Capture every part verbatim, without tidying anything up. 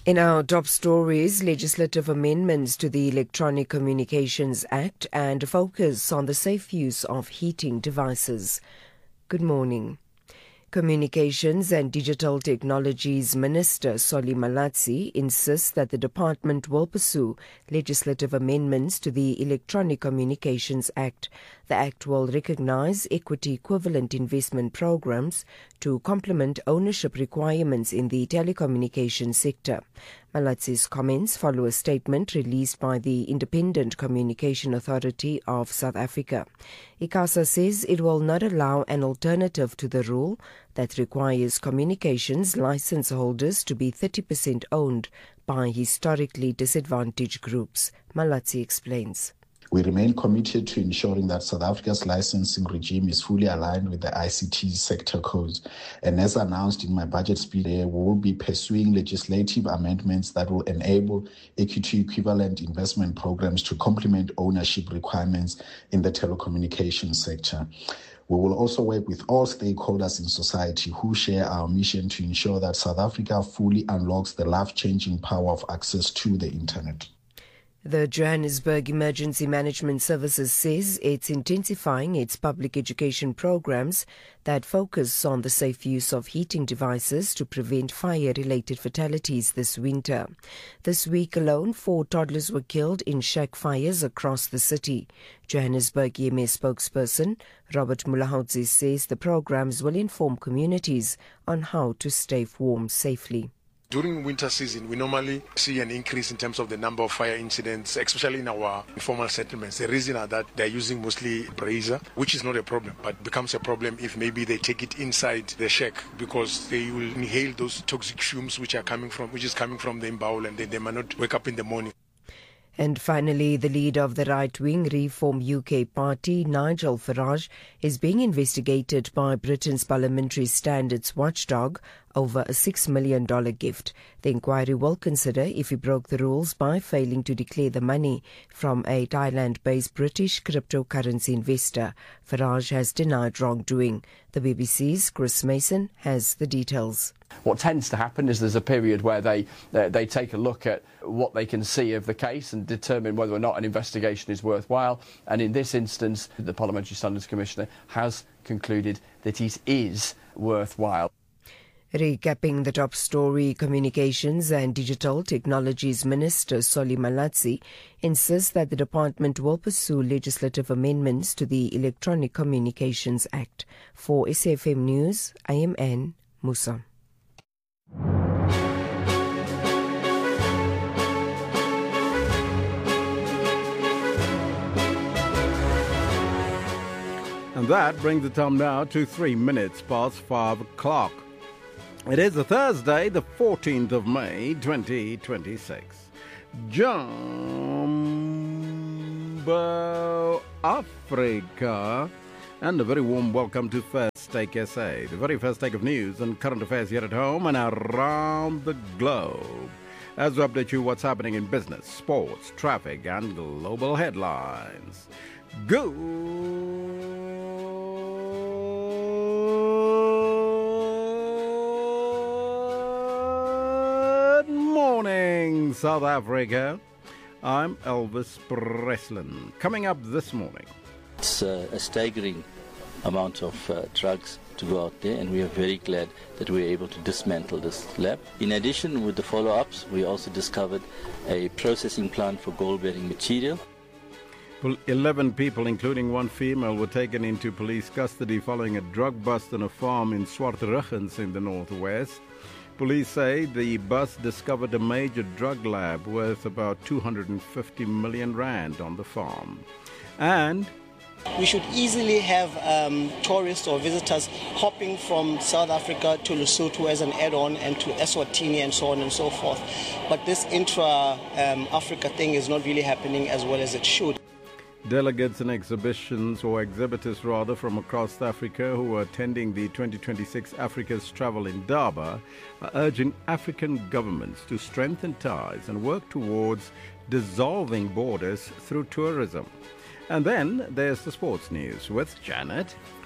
In our top stories, legislative amendments to the Electronic Communications Act and a focus on the safe use of heating devices. Good morning. Communications and Digital Technologies Minister Solly Malatsi insists that the department will pursue legislative amendments to the Electronic Communications Act. The Act will recognize equity-equivalent investment programs to complement ownership requirements in the telecommunications sector. Malatsi's comments follow a statement released by the Independent Communication Authority of South Africa. ICASA says it will not allow an alternative to the rule that requires communications license holders to be thirty percent owned by historically disadvantaged groups. Malatsi explains. We remain committed to ensuring that South Africa's licensing regime is fully aligned with the I C T sector codes. And as announced in my budget speech, we will be pursuing legislative amendments that will enable equity-equivalent investment programs to complement ownership requirements in the telecommunications sector. We will also work with all stakeholders in society who share our mission to ensure that South Africa fully unlocks the life-changing power of access to the internet. The Johannesburg Emergency Management Services says it's intensifying its public education programs that focus on the safe use of heating devices to prevent fire-related fatalities this winter. This week alone, four toddlers were killed in shack fires across the city. Johannesburg E M S spokesperson Robert Mulahodzi says the programs will inform communities on how to stay warm safely. During winter season, we normally see an increase in terms of the number of fire incidents, especially in our informal settlements. The reason are that they're using mostly brazier, which is not a problem, but becomes a problem if maybe they take it inside the shack because they will inhale those toxic fumes which are coming from, which is coming from the imbawel, and they, they might not wake up in the morning. And finally, the leader of the right-wing Reform U K party, Nigel Farage, is being investigated by Britain's parliamentary standards watchdog over a six million dollars gift. The inquiry will consider if he broke the rules by failing to declare the money from a Thailand-based British cryptocurrency investor. Farage has denied wrongdoing. The B B C's Chris Mason has the details. What tends to happen is there's a period where they uh, they take a look at what they can see of the case and determine whether or not an investigation is worthwhile. And in this instance, the Parliamentary Standards Commissioner has concluded that it is worthwhile. Recapping the top story, Communications and Digital Technologies Minister Solly Malatsi insists that the department will pursue legislative amendments to the Electronic Communications Act. For S A F M News, I am Anne Musa. And that brings the time now to three minutes past five o'clock. It is a Thursday, the fourteenth of May, twenty twenty-six. Jumbo Africa. And a very warm welcome to First Take S A, the very first take of news and current affairs here at home and around the globe. As we update you what's happening in business, sports, traffic, and global headlines. Good morning, South Africa. I'm Elvis Breslin. Coming up this morning. It's uh, a staggering amount of uh, drugs to go out there, and we are very glad that we were able to dismantle this lab. In addition, with the follow-ups, we also discovered a processing plant for gold-bearing material. Eleven people, including one female, were taken into police custody following a drug bust on a farm in Swartruggens in the northwest. Police say the bust discovered a major drug lab worth about two hundred fifty million rand on the farm. And we should easily have um, tourists or visitors hopping from South Africa to Lesotho as an add-on and to Eswatini and so on and so forth. But this intra-Africa um, thing is not really happening as well as it should. Delegates and exhibitions, or exhibitors rather, from across Africa who are attending the twenty twenty-six Africa's Travel in Durban are urging African governments to strengthen ties and work towards dissolving borders through tourism. And then there's the sports news with Janet.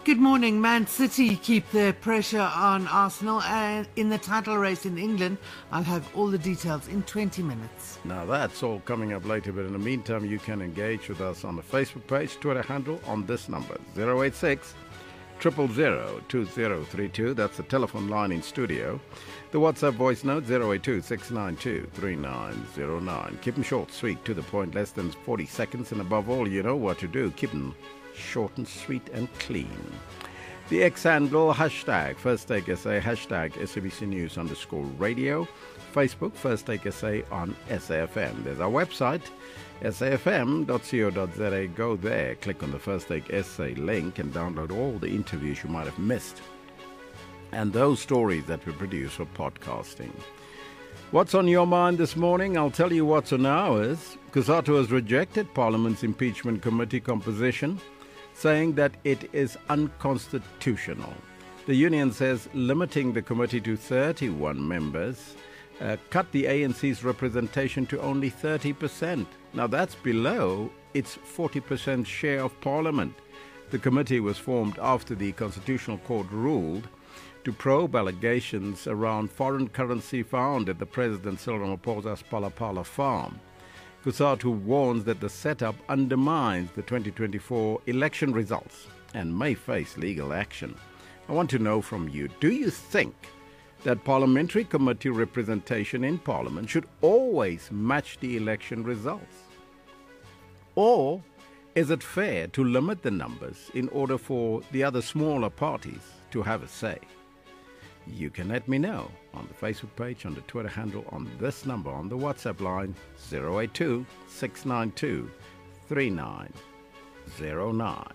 Good morning. Man City keep their pressure on Arsenal and in the title race in England. I'll have all the details in twenty minutes. Now that's all coming up later, but in the meantime you can engage with us on the Facebook page, Twitter handle on this number, zero eight six, zero zero zero, two zero three two. That's the telephone line in studio. The WhatsApp voice note, zero eight two, six nine two, three nine zero nine. Keep them short, sweet, to the point, less than forty seconds, and above all, you know what to do. Keep them short and sweet and clean. The X handle, hashtag First Take S A, hashtag S A B C News underscore radio. Facebook, First Take S A on S A F M. There's our website, S A F M dot co dot z a. Go there, click on the First Take S A link and download all the interviews you might have missed and those stories that we produce for podcasting. What's on your mind this morning? I'll tell you what's on ours. COSATU has rejected Parliament's impeachment committee composition, saying that it is unconstitutional. The union says limiting the committee to thirty-one members uh, cut the A N C's representation to only thirty percent. Now that's below its forty percent share of Parliament. The committee was formed after the Constitutional Court ruled to probe allegations around foreign currency found at the President Cyril Ramaphosa's Palapala farm. COSATU warns that the setup undermines the twenty twenty-four election results and may face legal action. I want to know from you, do you think that parliamentary committee representation in Parliament should always match the election results? Or is it fair to limit the numbers in order for the other smaller parties to have a say? You can let me know on the Facebook page, on the Twitter handle, on this number, on the WhatsApp line, zero eight two, six nine two, three nine zero nine.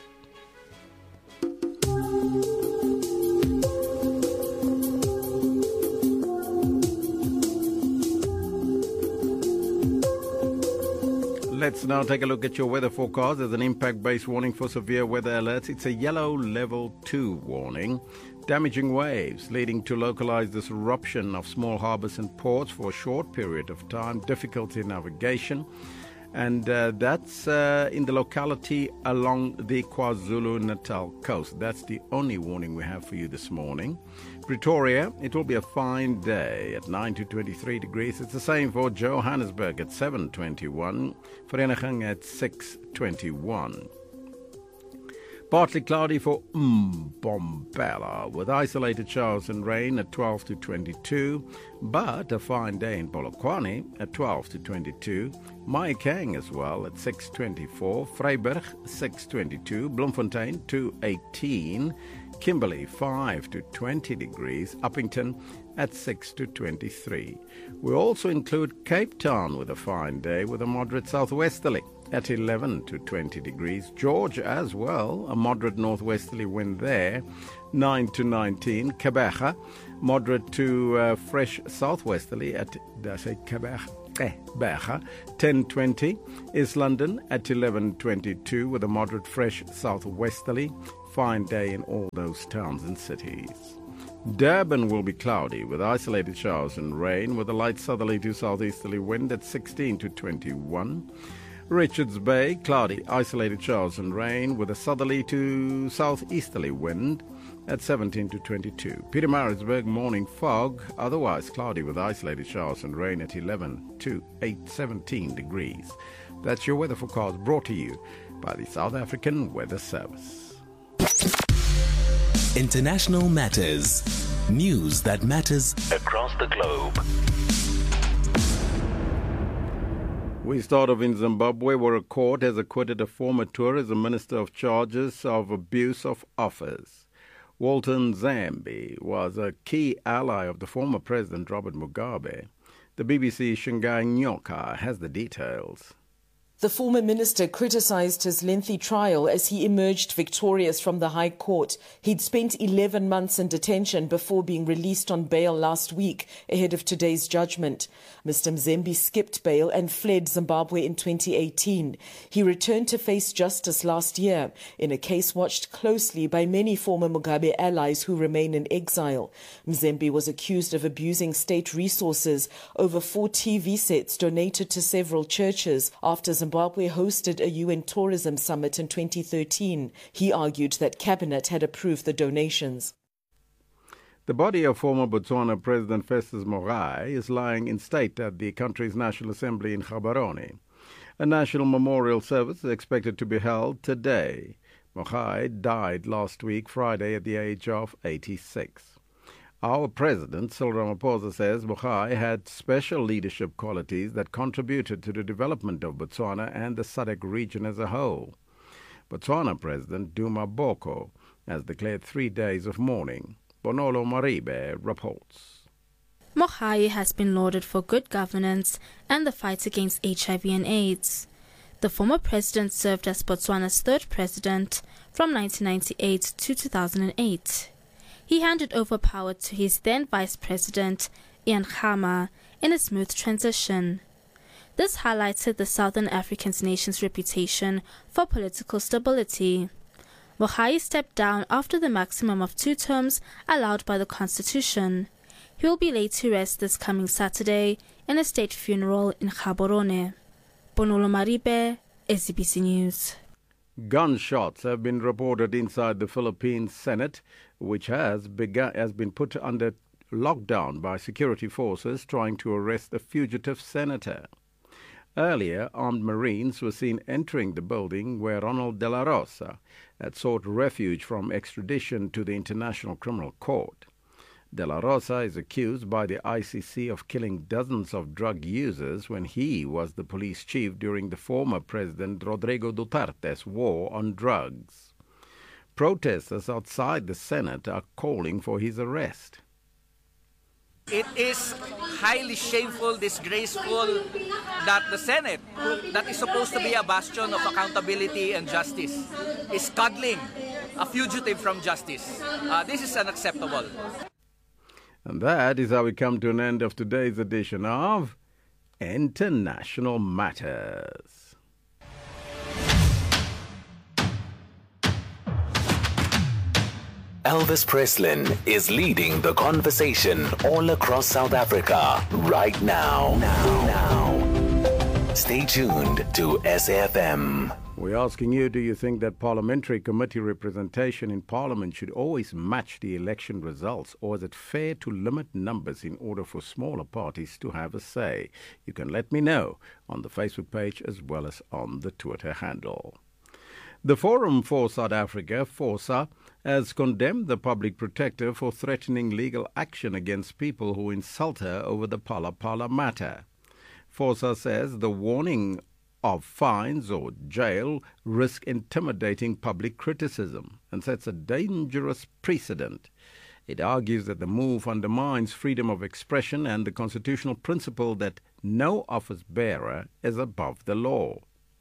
Let's now take a look at your weather forecast. There's an impact-based warning for severe weather alerts. It's a yellow level two warning. Damaging waves leading to localized disruption of small harbors and ports for a short period of time. Difficulty in navigation. And uh, that's uh, in the locality along the KwaZulu-Natal coast. That's the only warning we have for you this morning. Pretoria, it will be a fine day at nine to twenty-three degrees. It's the same for Johannesburg at seven twenty-one. Vereniging at six twenty-one. Partly cloudy for Mbombela with isolated showers and rain at twelve to twenty-two, but a fine day in Polokwane at twelve to twenty-two, Mahikeng as well at six twenty-four, Vryburg six twenty-two, Bloemfontein two eighteen, Kimberley five to twenty degrees, Uppington at six to twenty-three. We also include Cape Town with a fine day with a moderate southwesterly at eleven to twenty degrees. George as well, a moderate northwesterly wind there, nine to nineteen. Kabeja, moderate to uh, fresh southwesterly at, did I say Kabeja? Eh, Beja, ten twenty. Is London at eleven twenty-two with a moderate fresh southwesterly. Fine day in all those towns and cities. Durban will be cloudy with isolated showers and rain with a light southerly to southeasterly wind at sixteen to twenty-one. Richards Bay, cloudy, isolated showers and rain with a southerly to southeasterly wind at seventeen to twenty-two. Pietermaritzburg, morning fog, otherwise cloudy with isolated showers and rain at eleven to eight, seventeen degrees. That's your weather forecast brought to you by the South African Weather Service. International Matters. News that matters across the globe. We start off in Zimbabwe, where a court has acquitted a former tourism minister of charges of abuse of office. Walton Zambi was a key ally of the former president Robert Mugabe. The B B C's Shingai Nyoka has the details. The former minister criticised his lengthy trial as he emerged victorious from the High Court. He'd spent eleven months in detention before being released on bail last week ahead of today's judgment. Mister Mzembe skipped bail and fled Zimbabwe in twenty eighteen. He returned to face justice last year in a case watched closely by many former Mugabe allies who remain in exile. Mzembe was accused of abusing state resources over four T V sets donated to several churches after Zimbabwe Zimbabwe hosted a U N tourism summit in twenty thirteen. He argued that Cabinet had approved the donations. The body of former Botswana President Festus Mogae is lying in state at the country's National Assembly in Gaborone. A national memorial service is expected to be held today. Mogae died last week, Friday, at the age of eighty-six. Our president, Cyril Ramaphosa, says Mogae had special leadership qualities that contributed to the development of Botswana and the S A D C region as a whole. Botswana President Duma Boko has declared three days of mourning. Bonolo Maribe reports. Mogae has been lauded for good governance and the fight against H I V and AIDS. The former president served as Botswana's third president from nineteen ninety-eight to two thousand eight. He handed over power to his then vice president, Ian Khama, in a smooth transition. This highlighted the Southern African nation's reputation for political stability. Mogae stepped down after the maximum of two terms allowed by the Constitution. He will be laid to rest this coming Saturday in a state funeral in Gaborone. Bonolo Maribe, S A B C News. Gunshots have been reported inside the Philippine Senate, which has begun, has been put under lockdown by security forces trying to arrest a fugitive senator. Earlier, armed Marines were seen entering the building where Ronald De La Rosa had sought refuge from extradition to the International Criminal Court. De La Rosa is accused by the I C C of killing dozens of drug users when he was the police chief during the former President Rodrigo Duterte's war on drugs. Protesters outside the Senate are calling for his arrest. It is highly shameful, disgraceful that the Senate, that is supposed to be a bastion of accountability and justice, is cuddling a fugitive from justice. Uh, this is unacceptable. And that is how we come to an end of today's edition of International Matters. Elvis Preslin is leading the conversation all across South Africa right now. Now, now. Stay tuned to S A F M. We're asking you, do you think that parliamentary committee representation in Parliament should always match the election results, or is it fair to limit numbers in order for smaller parties to have a say? You can let me know on the Facebook page as well as on the Twitter handle. The Forum for South Africa, FOSA, has condemned the public protector for threatening legal action against people who insult her over the Phala Phala matter. FOSA says the warning of fines or jail risk intimidating public criticism and sets a dangerous precedent. It argues that the move undermines freedom of expression and the constitutional principle that no office bearer is above the law.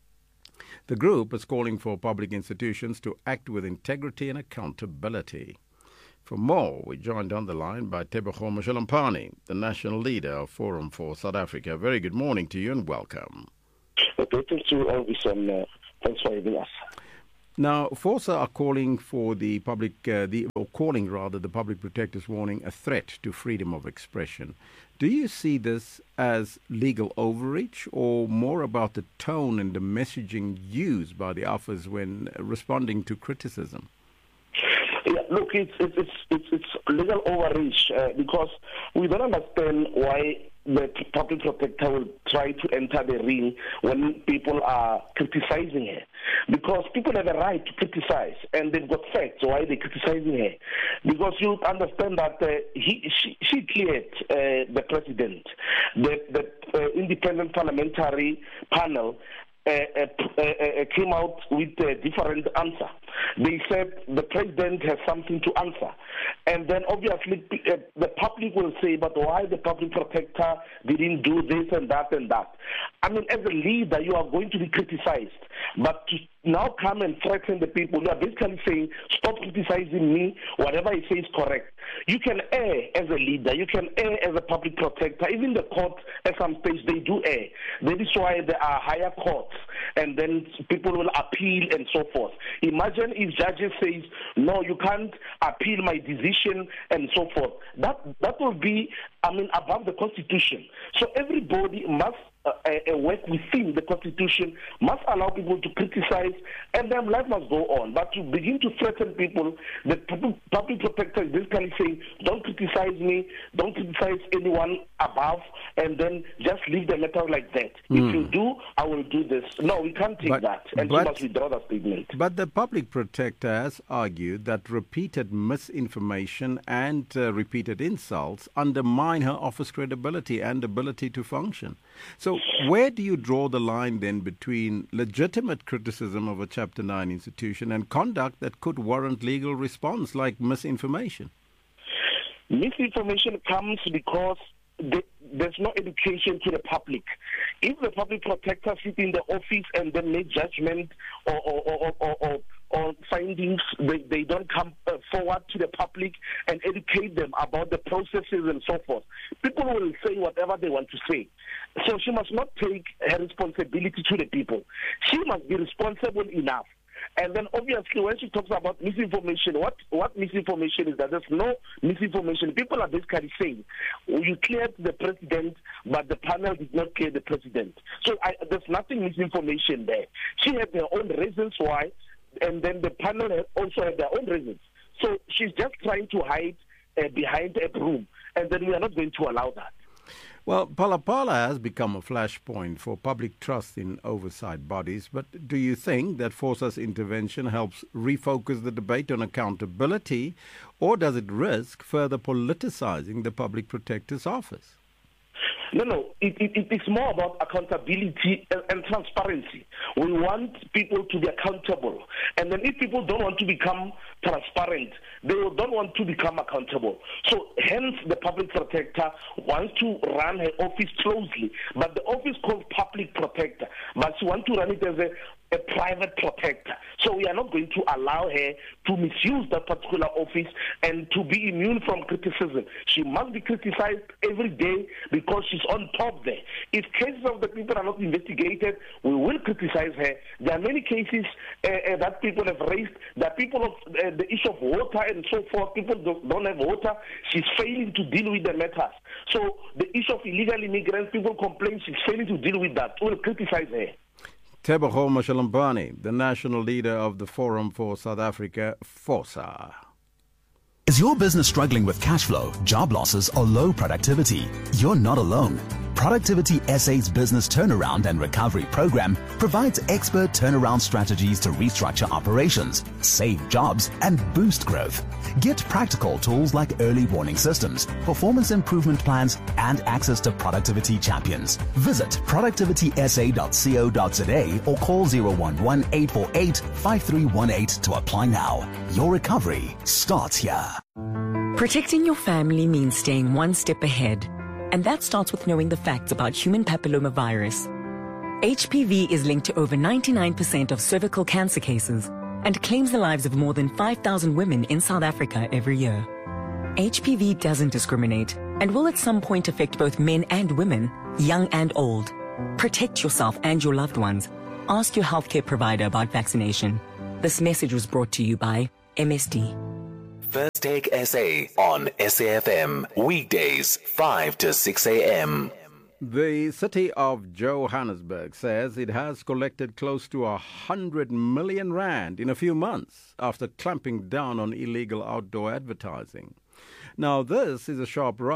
The group is calling for public institutions to act with integrity and accountability. For more, we're joined on the line by Tebogo Mashalampani, the national leader of Forum for South Africa. Very good morning to you and welcome. Okay, thank you, Elvis, and uh, thanks for having us. Now, FOSA are calling for the public, uh, the or calling rather, the public protector's warning a threat to freedom of expression. Do you see this as legal overreach, or more about the tone and the messaging used by the office when responding to criticism? Yeah, look, it's it's it's it's, it's legal overreach uh, because we don't understand why the public protector will try to enter the ring when people are criticizing her. Because people have a right to criticize, and they've got facts why they're criticizing her. Because you understand that uh, he, she, she cleared uh, the president, the, the uh, independent parliamentary panel uh, uh, uh, came out with a different answer. They said the president has something to answer. And then obviously uh, the public will say, but why the public protector didn't do this and that and that? I mean, as a leader, you are going to be criticized. But to now come and threaten the people, you are basically saying, stop criticizing me, whatever I say is correct. You can err as a leader, you can err as a public protector. Even the court, at some stage, they do err. That is why there are higher courts, and then people will appeal and so forth. Imagine if judges say, no, you can't appeal my decision and so forth. That, that will be, I mean, above the Constitution. So everybody must uh, a, a work within the Constitution, must allow people to criticize, and then life must go on. But to begin to threaten people, the public, public protector is basically saying, don't criticize me, don't criticize anyone above, and then just leave the matter like that. Mm. If you do, I will do this. No, we can't take but, that, and but, she must withdraw that statement. But the public protector has argued that repeated misinformation and uh, repeated insults undermine her office credibility and ability to function. So where do you draw the line then between legitimate criticism of a Chapter nine institution and conduct that could warrant legal response, like misinformation? Misinformation comes because the, there's no education to the public. If the public protector sits in the office and then make judgment or, or, or, or, or, or findings, they, they don't come uh, forward to the public and educate them about the processes and so forth. People will say whatever they want to say. So she must not take her responsibility to the people. She must be responsible enough. And then obviously when she talks about misinformation, what, what misinformation is that? There's no misinformation. People are basically saying, well, you cleared the president, but the panel did not clear the president. So I, there's nothing misinformation there. She had her own reasons why, and then the panel also had their own reasons. So she's just trying to hide uh, behind a broom, and then we are not going to allow that. Well, Phalaphala has become a flashpoint for public trust in oversight bodies, but do you think that Force's intervention helps refocus the debate on accountability, or does it risk further politicizing the Public Protector's office? No, no, it, it, it is more about accountability and, and transparency. We want people to be accountable. And then if people don't want to become transparent, they don't want to become accountable. So hence the public protector wants to run her office closely. But the office called public protector, but she wants to run it as a a private protector. So we are not going to allow her to misuse that particular office and to be immune from criticism. She must be criticized every day because she's on top there. If cases of the people are not investigated, we will criticize her. There are many cases uh, uh, that people have raised. There are people of uh, the issue of water and so forth. People don't, don't have water. She's failing to deal with the matters. So the issue of illegal immigrants, people complain she's failing to deal with that. We'll criticize her. Tebogo Mashalambani, the national leader of the Forum for South Africa, FOSA. Is your business struggling with cash flow, job losses, or low productivity? You're not alone. Productivity S A's Business Turnaround and Recovery Program provides expert turnaround strategies to restructure operations, save jobs, and boost growth. Get practical tools like early warning systems, performance improvement plans, and access to productivity champions. Visit productivity s a dot co dot z a or call zero one one, eight four eight, five three one eight to apply now. Your recovery starts here. Protecting your family means staying one step ahead. And that starts with knowing the facts about human papillomavirus. H P V is linked to over ninety-nine percent of cervical cancer cases and claims the lives of more than five thousand women in South Africa every year. H P V doesn't discriminate and will at some point affect both men and women, young and old. Protect yourself and your loved ones. Ask your healthcare provider about vaccination. This message was brought to you by M S D. First Take S A on S A F M, weekdays five to six a.m. The city of Johannesburg says it has collected close to a hundred million rand in a few months after clamping down on illegal outdoor advertising. Now, this is a sharp rise